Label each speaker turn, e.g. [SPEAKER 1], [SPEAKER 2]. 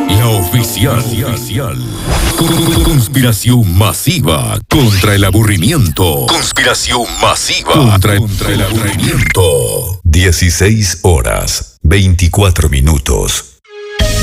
[SPEAKER 1] La oficial. Conspiración masiva contra el aburrimiento. Conspiración masiva contra el aburrimiento.
[SPEAKER 2] 16 horas, 24 minutos.